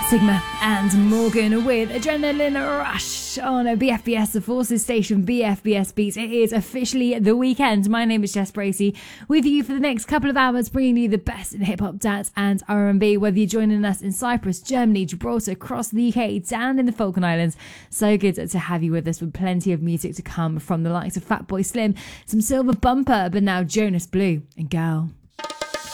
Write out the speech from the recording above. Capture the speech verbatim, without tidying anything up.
Sigma and Morgan with Adrenaline Rush on B F B S, the Forces Station, B F B S Beats. It is officially the weekend. My name is Jess Bracey, with you for the next couple of hours, bringing you the best in hip-hop, dance and R and B, whether you're joining us in Cyprus, Germany, Gibraltar, across the U K, down in the Falkland Islands. So good to have you with us, with plenty of music to come from the likes of Fatboy Slim, some Silver Bumper, but now Jonas Blue and Girl.